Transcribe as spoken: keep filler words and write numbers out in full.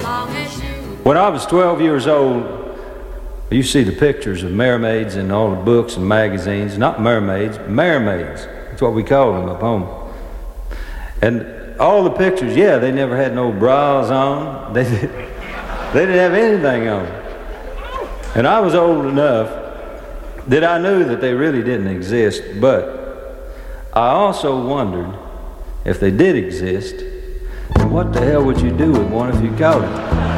When I was twelve years old, you see the pictures of mermaids in all the books and magazines. Not mermaids, mermaids. That's what we called them up home. And all the pictures, yeah, they never had no bras on. They, did, they didn't have anything on. And I was old enough that I knew that they really didn't exist, but I also wondered if they did exist, then what the hell would you do with one if you caught it?